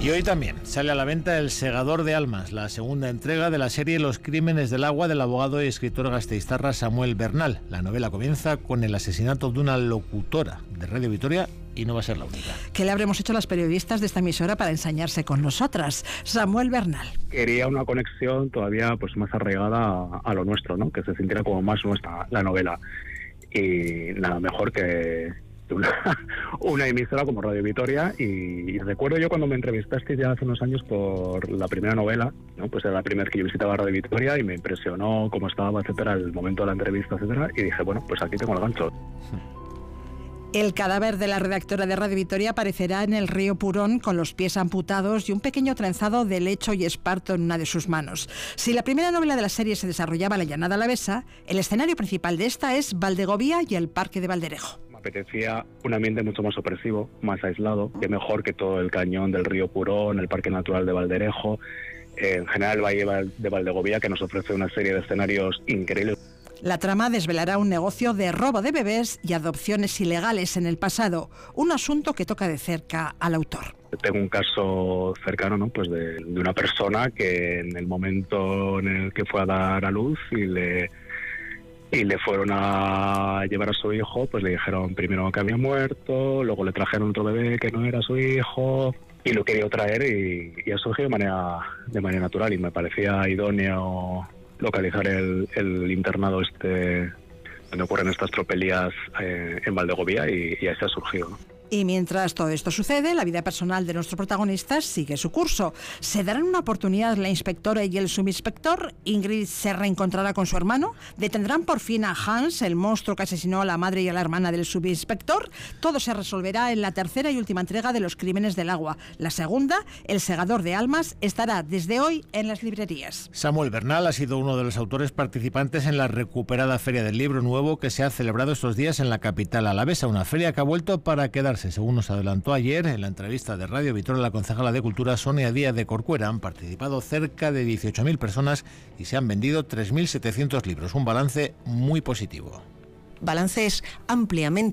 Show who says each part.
Speaker 1: Y hoy también sale a la venta El segador de almas, la segunda entrega de la serie Los crímenes del agua del abogado y escritor gasteiztarra Samuel Bernal. La novela comienza con el asesinato de una locutora de Radio Vitoria y no va a ser la única.
Speaker 2: ¿Qué le habremos hecho las periodistas de esta emisora para ensañarse con nosotras? Samuel Bernal.
Speaker 3: Quería una conexión todavía pues más arraigada a lo nuestro, ¿no? Que se sintiera como más nuestra la novela. Y nada mejor que una emisora como Radio Vitoria. Y recuerdo yo cuando me entrevistaste ya hace unos años por la primera novela, ¿no? Pues era la primera vez que yo visitaba Radio Vitoria y me impresionó cómo estaba, etcétera, el momento de la entrevista, etcétera, y dije, bueno, pues aquí tengo el gancho.
Speaker 2: El cadáver de la redactora de Radio Vitoria aparecerá en el río Purón con los pies amputados y un pequeño trenzado de lecho y esparto en una de sus manos. Si la primera novela de la serie se desarrollaba en la Llanada Alavesa, el escenario principal de esta es Valdegovía y el Parque de Valderejo.
Speaker 3: Me apetecía un ambiente mucho más opresivo, más aislado, que mejor que todo el cañón del río Purón, el Parque Natural de Valderejo, en general el Valle de Valdegovía, que nos ofrece una serie de escenarios increíbles.
Speaker 2: La trama desvelará un negocio de robo de bebés y adopciones ilegales en el pasado, un asunto que toca de cerca al autor.
Speaker 3: Tengo un caso cercano, ¿no? Pues de una persona que en el momento en el que fue a dar a luz y le fueron a llevar a su hijo, pues le dijeron primero que había muerto, luego le trajeron otro bebé que no era su hijo y lo quería traer y ha surgido de manera natural y me parecía idóneo localizar el internado donde ocurren estas tropelías en Valdegovía y ahí se ha surgido, ¿no?
Speaker 2: Y mientras todo esto sucede, la vida personal de nuestro protagonista sigue su curso. ¿Se darán una oportunidad la inspectora y el subinspector? ¿Ingrid se reencontrará con su hermano? ¿Detendrán por fin a Hans, el monstruo que asesinó a la madre y a la hermana del subinspector? Todo se resolverá en la tercera y última entrega de Los crímenes del agua. La segunda, El segador de almas, estará desde hoy en las librerías.
Speaker 1: Samuel Bernal ha sido uno de los autores participantes en la recuperada Feria del Libro Nuevo que se ha celebrado estos días en la capital alavesa, una feria que ha vuelto para quedarse. Según nos adelantó ayer en la entrevista de Radio Vitoria, la concejala de Cultura Sonia Díaz de Corcuera, han participado cerca de 18.000 personas y se han vendido 3.700 libros. Un balance muy positivo.
Speaker 4: Balances ampliamente